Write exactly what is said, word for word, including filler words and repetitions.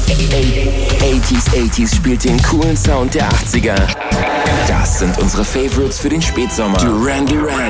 achtziger, achtziger spielt den coolen Sound der achtziger. Das sind unsere Favorites für den Spätsommer. Duran Duran,